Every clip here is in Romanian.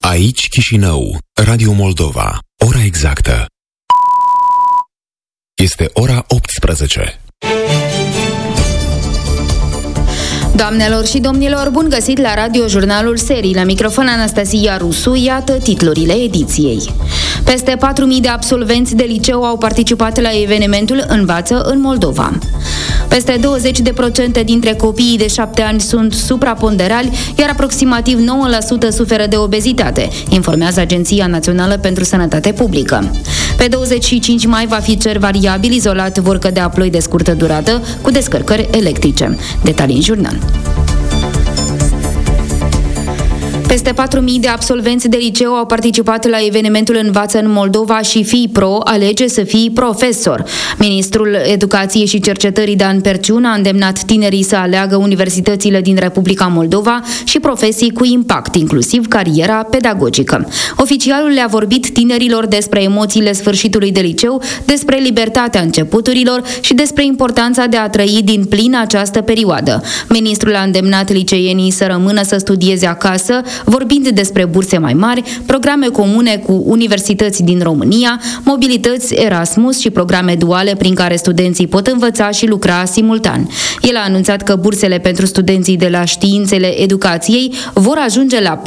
Aici Chișinău, Radio Moldova. Ora exactă. Este ora 18. Doamnelor și domnilor, bun găsit la Radio Jurnalul Serii. La microfon Anastasia Rusu, iată titlurile ediției. Peste 4.000 de absolvenți de liceu au participat la evenimentul Învață în Moldova. Peste 20% dintre copiii de 7 ani sunt supraponderali, iar aproximativ 9% suferă de obezitate, informează Agenția Națională pentru Sănătate Publică. Pe 25 mai va fi cer variabil, izolat vor cădea ploi de scurtă durată cu descărcări electrice. Detalii în jurnal. Peste 4.000 de absolvenți de liceu au participat la evenimentul Învață în Moldova și Fii Pro, alege să fii profesor. Ministrul Educației și Cercetării Dan Perciun a îndemnat tinerii să aleagă universitățile din Republica Moldova și profesii cu impact, inclusiv cariera pedagogică. Oficialul le-a vorbit tinerilor despre emoțiile sfârșitului de liceu, despre libertatea începuturilor și despre importanța de a trăi din plin această perioadă. Ministrul a îndemnat liceienii să rămână să studieze acasă, vorbind despre burse mai mari, programe comune cu universități din România, mobilități Erasmus și programe duale prin care studenții pot învăța și lucra simultan. El a anunțat că bursele pentru studenții de la Științele Educației vor ajunge la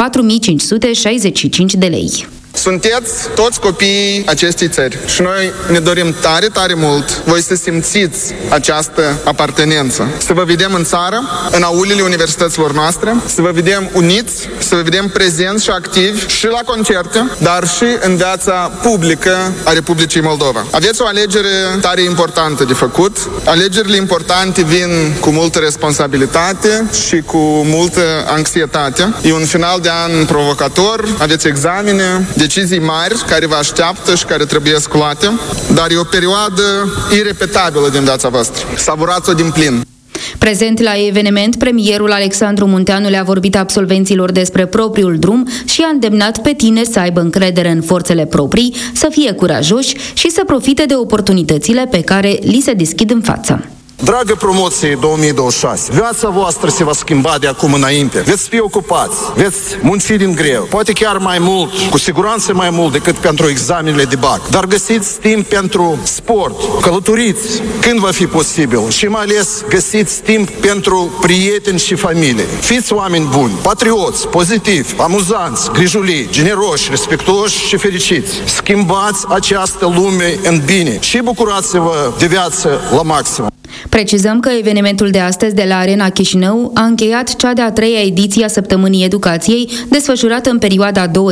4.565 de lei. Sunteți toți copiii acestei țări și noi ne dorim tare, tare mult voi să simțiți această apartenență. Să vă vedem în țară, în aulile universităților noastre, să vă vedem uniți, să vă vedem prezenți și activi și la concerte, dar și în viața publică a Republicii Moldova. Aveți o alegere tare importantă de făcut. Alegerile importante vin cu multă responsabilitate și cu multă anxietate. E un final de an provocator, aveți examene, decizii mari care vă așteaptă și care trebuie luate, dar e o perioadă irepetabilă din viața voastră. Savurați-o din plin. Prezent la eveniment, premierul Alexandru Munteanu le-a vorbit absolvenților despre propriul drum și a îndemnat pe tineri să aibă încredere în forțele proprii, să fie curajoși și să profite de oportunitățile pe care li se deschid în față. Dragă promoție 2026, viața voastră se va schimba de acum înainte. Veți fi ocupați, veți munci din greu, poate chiar mai mult, cu siguranță mai mult decât pentru examenele de bac. Dar găsiți timp pentru sport, călătoriți când va fi posibil și mai ales găsiți timp pentru prieteni și familie. Fiți oameni buni, patrioți, pozitivi, amuzanți, grijulii, generoși, respectuoși și fericiți. Schimbați această lume în bine și bucurați-vă de viață la maxim. Precizăm că evenimentul de astăzi de la Arena Chișinău a încheiat cea de-a 3-a ediție a Săptămânii Educației, desfășurată în perioada 20-24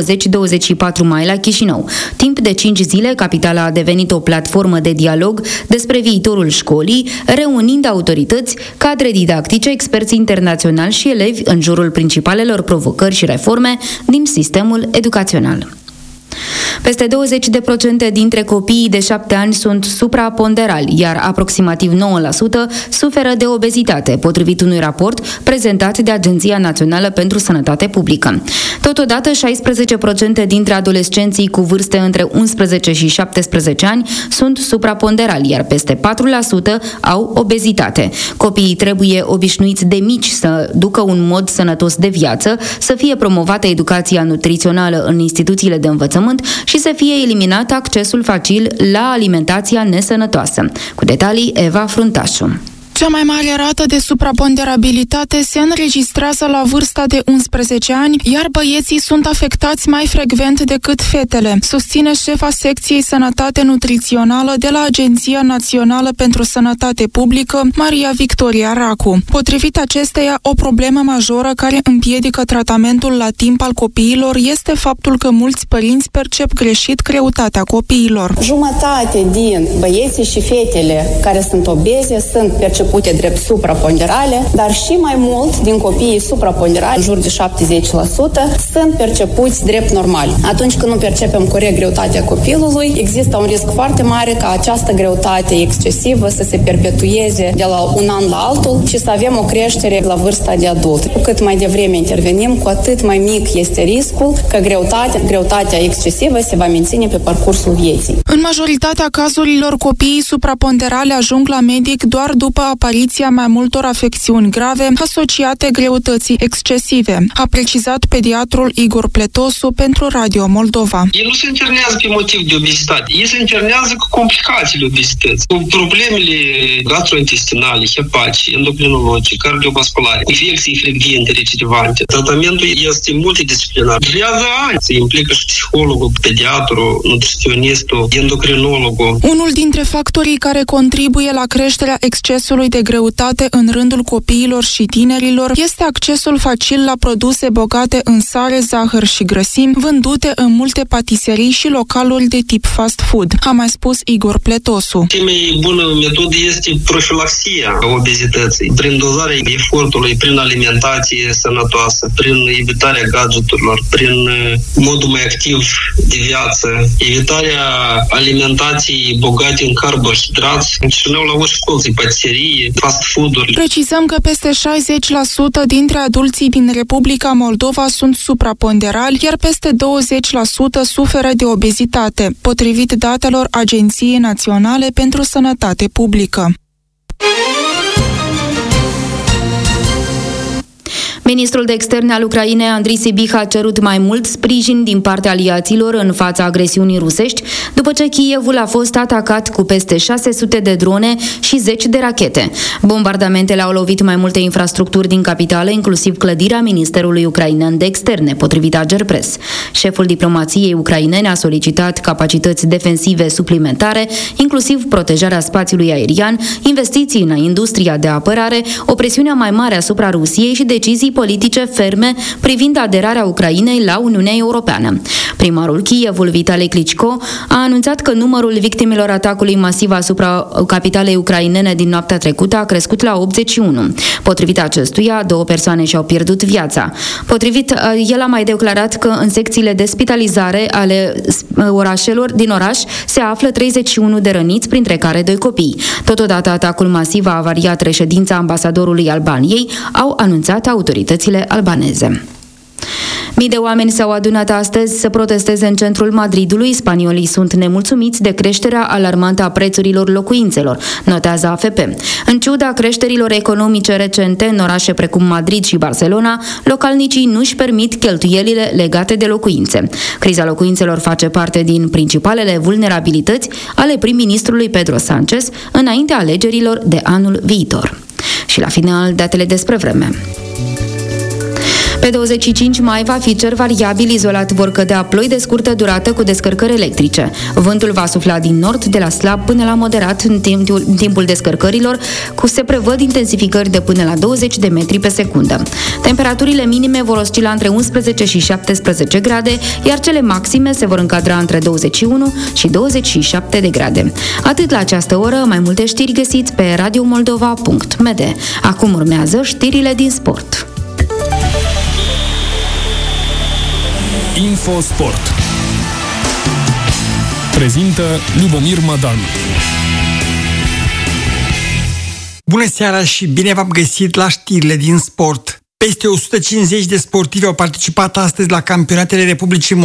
mai la Chișinău. Timp de 5 zile, capitala a devenit o platformă de dialog despre viitorul școlii, reunind autorități, cadre didactice, experți internaționali și elevi în jurul principalelor provocări și reforme din sistemul educațional. Peste 20% dintre copiii de 7 ani sunt supraponderali, iar aproximativ 9% suferă de obezitate, potrivit unui raport prezentat de Agenția Națională pentru Sănătate Publică. Totodată, 16% dintre adolescenții cu vârste între 11 și 17 ani sunt supraponderali, iar peste 4% au obezitate. Copiii trebuie obișnuiți de mici să ducă un mod sănătos de viață, să fie promovată educația nutrițională în instituțiile de învățământ și să fie eliminat accesul facil la alimentația nesănătoasă. Cu detalii, Eva Fruntașu. Cea mai mare rată de supraponderabilitate se înregistrează la vârsta de 11 ani, iar băieții sunt afectați mai frecvent decât fetele, susține șefa secției Sănătate Nutrițională de la Agenția Națională pentru Sănătate Publică, Maria Victoria Racu. Potrivit acesteia, o problemă majoră care împiedică tratamentul la timp al copiilor este faptul că mulți părinți percep greșit greutatea copiilor. Jumătate din băieții și fetele care sunt obeze sunt percepute drept supraponderale, dar și mai mult din copiii supraponderali, în jur de 70%, sunt percepuți drept normali. Atunci când nu percepem corect greutatea copilului, există un risc foarte mare ca această greutate excesivă să se perpetueze de la un an la altul și să avem o creștere la vârsta de adult. Cu cât mai devreme intervenim, cu atât mai mic este riscul că greutatea excesivă se va menține pe parcursul vieții. În majoritatea cazurilor, copiii supraponderali ajung la medic doar după apariția mai multor afecțiuni grave asociate greutății excesive, a precizat pediatrul Igor Pletosu pentru Radio Moldova. Ei nu se internează pe motiv de obezitate, ei se internează cu complicațiile obezității, cu problemele gastrointestinale, hepatice, endocrinologice, cardiovasculare, infecții frecvente, recidivante. Tratamentul este multidisciplinar. Durează ani. Se implică și psihologul, pediatrul, nutriționistul, endocrinologul. Unul dintre factorii care contribuie la creșterea excesului de greutate în rândul copiilor și tinerilor este accesul facil la produse bogate în sare, zahăr și grăsimi, vândute în multe patiserii și localuri de tip fast food, a mai spus Igor Pletosu. Cea mai bună metodă este profilaxia obezității, prin dozarea efortului, prin alimentație sănătoasă, prin evitarea gadgeturilor, prin modul mai activ de viață, evitarea alimentației bogate în carbohidrați. Și noi la o școală, patiserie, fast food-uri. Precizăm că peste 60% dintre adulții din Republica Moldova sunt supraponderali, iar peste 20% suferă de obezitate, potrivit datelor Agenției Naționale pentru Sănătate Publică. Ministrul de Externe al Ucrainei, Andrii Sybiha, a cerut mai mult sprijin din partea aliaților în fața agresiunii rusești, după ce Kievul a fost atacat cu peste 600 de drone și 10 de rachete. Bombardamentele au lovit mai multe infrastructuri din capitală, inclusiv clădirea Ministerului Ucrainean de Externe, potrivit Agerpres. Șeful diplomației ucrainene a solicitat capacități defensive suplimentare, inclusiv protejarea spațiului aerian, investiții în industria de apărare, o presiune mai mare asupra Rusiei și decizii politice ferme privind aderarea Ucrainei la Uniunea Europeană. Primarul Kievul, Vitali Klitschko, a anunțat că numărul victimelor atacului masiv asupra capitalei ucrainene din noaptea trecută a crescut la 81. Potrivit acestuia, 2 persoane și-au pierdut viața. El a mai declarat că în secțiile de spitalizare ale orașelor din oraș se află 31 de răniți, printre care 2 copii. Totodată, atacul masiv a avariat reședința ambasadorului Albaniei, au anunțat autoritățile albaneze. Mii de oameni s-au adunat astăzi să protesteze în centrul Madridului. Spaniolii sunt nemulțumiți de creșterea alarmantă a prețurilor locuințelor, notează AFP. În ciuda creșterilor economice recente în orașe precum Madrid și Barcelona, localnicii nu-și permit cheltuielile legate de locuințe. Criza locuințelor face parte din principalele vulnerabilități ale prim-ministrului Pedro Sánchez înaintea alegerilor de anul viitor. Și la final, datele despre vreme. Pe 25 mai va fi cer variabil, izolat vor cădea ploi de scurtă durată cu descărcări electrice. Vântul va sufla din nord, de la slab până la moderat în timpul descărcărilor, se prevăd intensificări de până la 20 de metri pe secundă. Temperaturile minime vor oscila între 11 și 17 grade, iar cele maxime se vor încadra între 21 și 27 de grade. Atât la această oră, mai multe știri găsiți pe radiomoldova.md. Acum urmează știrile din sport. Infosport prezintă Lubomir Madan. Bună seara și bine v-am găsit la știrile din sport. Peste 150 de sportivi au participat astăzi la campionatele Republicii